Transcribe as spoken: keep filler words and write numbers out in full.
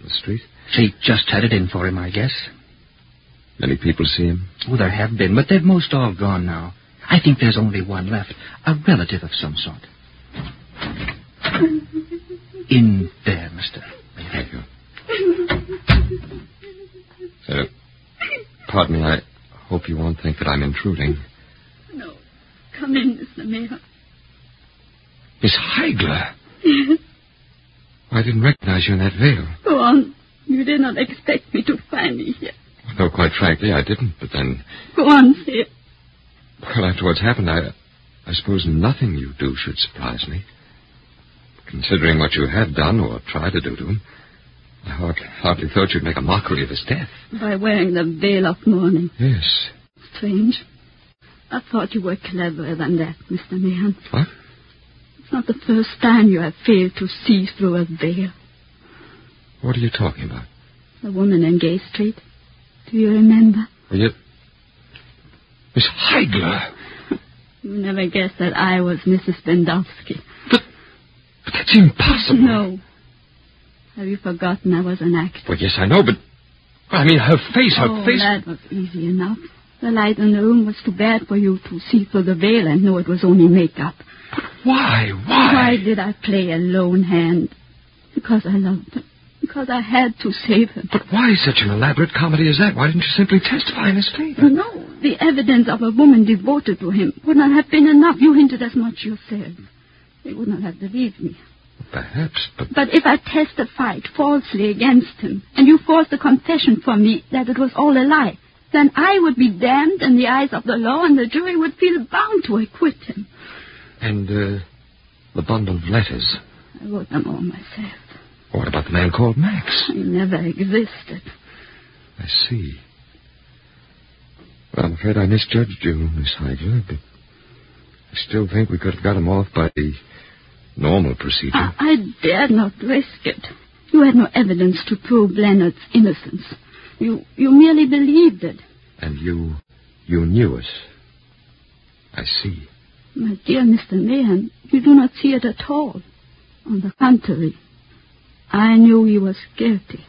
the street? She just had it in for him, I guess. Many people see him? Oh, there have been, but they've most all gone now. I think there's only one left, a relative of some sort. In there, mister. Thank you. Uh, pardon me, I hope you won't think that I'm intruding. No. Come in, Mister Mayor. Miss Heigler? Yes. I didn't recognize you in that veil. Go on. You did not expect me to find me here. No, quite frankly, I didn't, but then... Go on, say it. Well, after what's happened, I, I suppose nothing you do should surprise me. Considering what you had done or tried to do to him, I hardly, hardly thought you'd make a mockery of his death. By wearing the veil of mourning. Yes. Strange. I thought you were cleverer than that, Mister Mahan. What? It's not the first time you have failed to see through a veil. What are you talking about? The woman in Gay Street. Do you remember? Well, you... Miss Heigler! You never guessed that I was Missus Bendowski. But, but that's impossible. No. Have you forgotten I was an actor? Well, yes, I know, but... I mean, her face, her oh, face... that was easy enough. The light in the room was too bad for you to see through the veil and know it was only makeup. But why? Why? Why did I play a lone hand? Because I loved him. Because I had to save him. But why such an elaborate comedy as that? Why didn't you simply testify in his favor? No, the evidence of a woman devoted to him would not have been enough. You hinted as much yourself. They would not have believed me. Perhaps, but... But if I testified falsely against him, and you forced a confession from me that it was all a lie, then I would be damned in the eyes of the law, and the jury would feel bound to acquit him. And, uh, the bundle of letters? I wrote them all myself. What about the man called Max? He never existed. I see. Well, I'm afraid I misjudged you, Miss Heigler, but I still think we could have got him off by the normal procedure. I, I dared not risk it. You had no evidence to prove Leonard's innocence. You you merely believed it. And you, you knew it. I see. My dear Mister Mahan, you do not see it at all. On the contrary, I knew he was guilty.